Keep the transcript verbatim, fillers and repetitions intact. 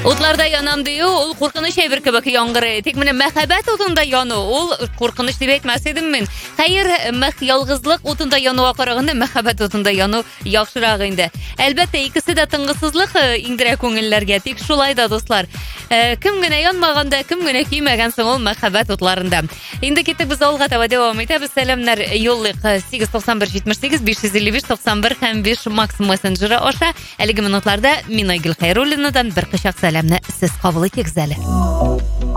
Утларда янам дию, ул куркыныч әйбер кебек яңгырый. Тик менә мәхәббәт утында яну, ул куркыныч дип әйтмәс идем мин. Хәер, мәх ялгызлык утында януга караганда мәхәббәт утында яну яхшырак инде. Әлбәттә, икесе дә тынгысызлык иңдерә күңелләргә. Тик шулай да, дуслар. Кем генә янмаганда, кем генә көймәгән соң ул мәхәббәт утларында. Инде китеп без алга таба дәвам итәбез. Сәламнар юллык сигез туксан бер җитмеш сигез биш йөз илле биш туксан бер һәм биш Макс мессенджеры аша. Әлеге минутларда мин Айгөл Хәйруллинадан бер кычак сәламне сез кабул итегез әле.